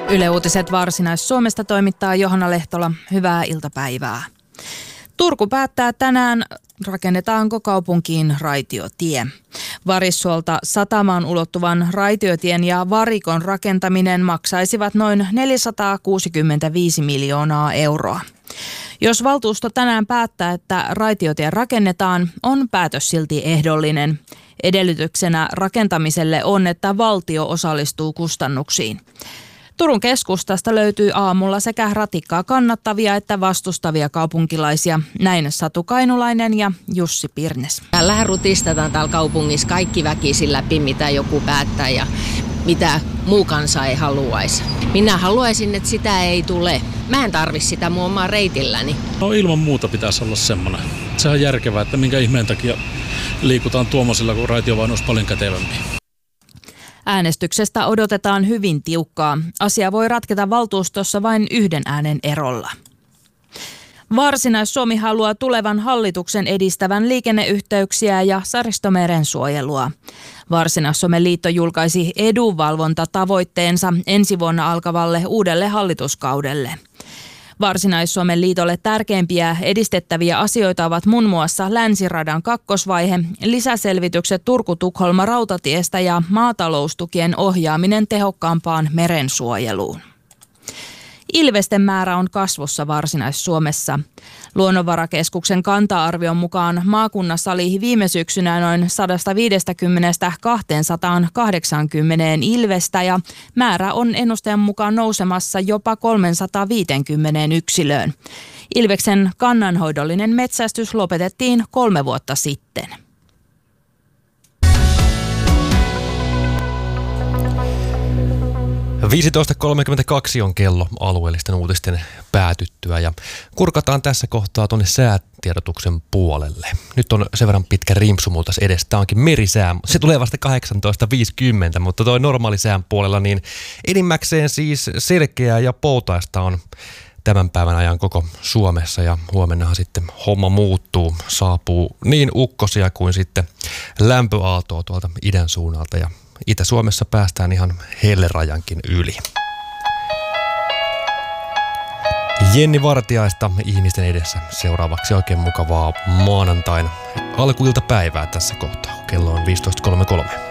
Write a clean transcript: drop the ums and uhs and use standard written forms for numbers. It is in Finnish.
Yle Uutiset Varsinais-Suomesta toimittaa Johanna Lehtola. Hyvää iltapäivää. Turku päättää tänään, rakennetaanko kaupunkiin raitiotie. Varissuolta satamaan ulottuvan raitiotien ja varikon rakentaminen maksaisivat noin 465 miljoonaa euroa. Jos valtuusto tänään päättää, että raitiotie rakennetaan, on päätös silti ehdollinen. Edellytyksenä rakentamiselle on, että valtio osallistuu kustannuksiin. Turun keskustasta löytyy aamulla sekä ratikkaa kannattavia että vastustavia kaupunkilaisia. Näin Satu Kainulainen ja Jussi Pirnes. Täällähän rutistetaan täällä kaupungissa kaikki väkisin läpi, mitä joku päättää ja mitä muu kansa ei haluaisi. Minä haluaisin, että sitä ei tule. Mä en tarvi sitä mun omaa reitilläni. No ilman muuta pitäisi olla semmoinen. Se on järkevää, että minkä ihmeen takia liikutaan tuommoisilla, kun raitiovaunu olisi paljon kätevämpi. Äänestyksestä odotetaan hyvin tiukkaa. Asia voi ratketa valtuustossa vain yhden äänen erolla. Varsinais-Suomi haluaa tulevan hallituksen edistävän liikenneyhteyksiä ja Saaristomeren suojelua. Varsinais-Suomen liitto julkaisi edunvalvontatavoitteensa ensi vuonna alkavalle uudelle hallituskaudelle. Varsinais-Suomen liitolle tärkeimpiä edistettäviä asioita ovat muun muassa Länsiradan kakkosvaihe, lisäselvitykset Turku-Tukholma rautatiestä ja maataloustukien ohjaaminen tehokkaampaan merensuojeluun. Ilvesten määrä on kasvussa Varsinais-Suomessa. Luonnonvarakeskuksen kanta-arvion mukaan maakunnassa oli viime syksynä noin 150-280 ilvestä ja määrä on ennustajan mukaan nousemassa jopa 350 yksilöön. Ilveksen kannanhoidollinen metsästys lopetettiin 3 vuotta sitten. – 15.32 on kello alueellisten uutisten päätyttyä ja kurkataan tässä kohtaa tuonne säätiedotuksen puolelle. Nyt on sen verran pitkä rimpsu multa edes. Tämä onkin merisää. Se tulee vasta 18.50, mutta toi normaali sään puolella niin enimmäkseen siis selkeää ja poutaista on tämän päivän ajan koko Suomessa ja huomennahan sitten homma muuttuu. Saapuu niin ukkosia kuin sitten lämpöaaltoa tuolta idän suunnalta ja Itä-Suomessa päästään ihan hellerajankin yli. Jenni Vartiaista ihmisten edessä seuraavaksi oikein mukavaa maanantain alkuiltapäivää tässä kohtaa. Kello on 15.33.